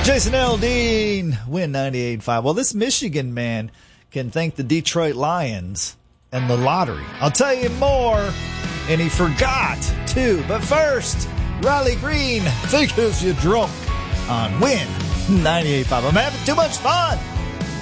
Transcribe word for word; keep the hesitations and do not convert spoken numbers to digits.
Jason Aldean, Win ninety-eight point five. Well, this Michigan man can thank the Detroit Lions and the lottery. I'll tell you more. And he forgot, too. But first, Riley Green, think as you drunk on Win ninety-eight point five. I'm having too much fun.